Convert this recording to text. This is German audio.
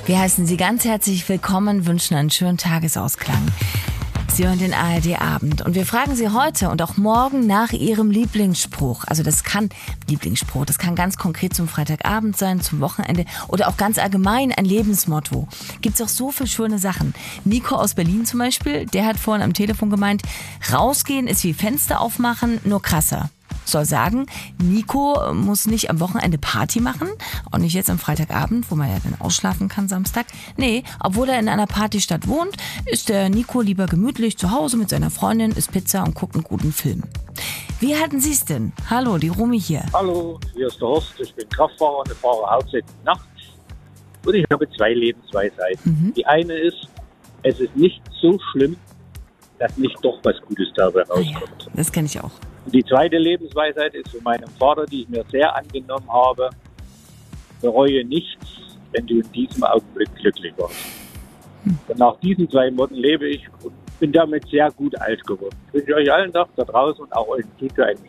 Wir heißen Sie ganz herzlich willkommen, wünschen einen schönen Tagesausklang. Sie hören den ARD Abend und wir fragen Sie heute und auch morgen nach Ihrem Lieblingsspruch. Also das kann ganz konkret zum Freitagabend sein, zum Wochenende oder auch ganz allgemein ein Lebensmotto. Gibt's auch so viele schöne Sachen. Nico aus Berlin zum Beispiel, der hat vorhin am Telefon gemeint, rausgehen ist wie Fenster aufmachen, nur krasser. Soll sagen, Nico muss nicht am Wochenende Party machen, auch nicht jetzt am Freitagabend, wo man ja dann ausschlafen kann Samstag. Nee, obwohl er in einer Partystadt wohnt, ist der Nico lieber gemütlich zu Hause mit seiner Freundin, isst Pizza und guckt einen guten Film. Wie halten Sie es denn? Hallo, die Romy hier. Hallo, hier ist der Horst, ich bin Kraftfahrer und fahre hauptsächlich nachts. Und ich habe 2 Lebensweisheiten. Die eine ist, es ist nicht so schlimm, dass nicht doch was Gutes dabei rauskommt. Ja, das kenne ich auch. Und die zweite Lebensweisheit ist von meinem Vater, die ich mir sehr angenommen habe: bereue nichts, wenn du in diesem Augenblick glücklich warst. Und nach diesen 2 Worten lebe ich und bin damit sehr gut alt geworden. Ich wünsche euch allen da draußen und auch euch Zuschauern